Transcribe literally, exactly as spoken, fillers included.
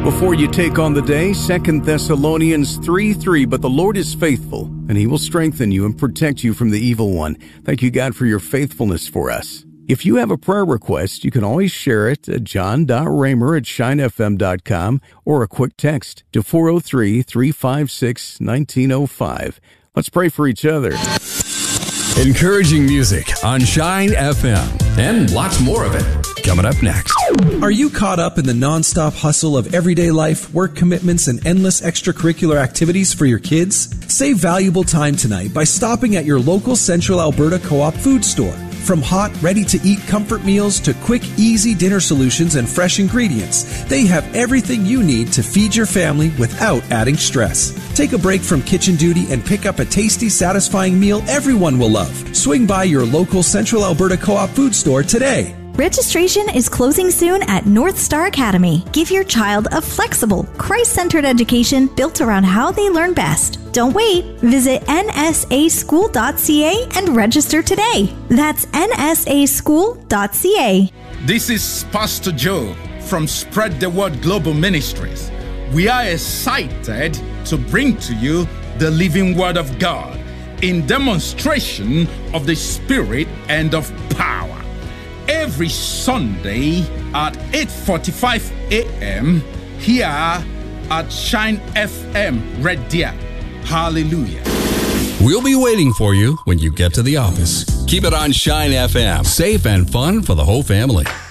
Before you take on the day, Second Thessalonians three three, but the Lord is faithful, and He will strengthen you and protect you from the evil one. Thank you, God, for your faithfulness for us. If you have a prayer request, you can always share it at john dot raymer at shine f m dot com or a quick text to four oh three, three five six, one nine oh five. Let's pray for each other. Encouraging music on Shine F M, and lots more of it coming up next. Are you caught up in the nonstop hustle of everyday life, work commitments, and endless extracurricular activities for your kids? Save valuable time tonight by stopping at your local Central Alberta Co-op food store. From hot, ready-to-eat comfort meals to quick, easy dinner solutions and fresh ingredients, they have everything you need to feed your family without adding stress. Take a break from kitchen duty and pick up a tasty, satisfying meal everyone will love. Swing by your local Central Alberta Co-op food store today. Registration is closing soon at North Star Academy. Give your child a flexible, Christ-centered education built around how they learn best. Don't wait. Visit n s a school dot c a and register today. That's n s a school dot c a. This is Pastor Joe from Spread the Word Global Ministries. We are excited to bring to you the living Word of God in demonstration of the Spirit and of power. Every Sunday at eight forty-five a.m. here at Shine F M Radio. Hallelujah. We'll be waiting for you when you get to the office. Keep it on Shine F M. Safe and fun for the whole family.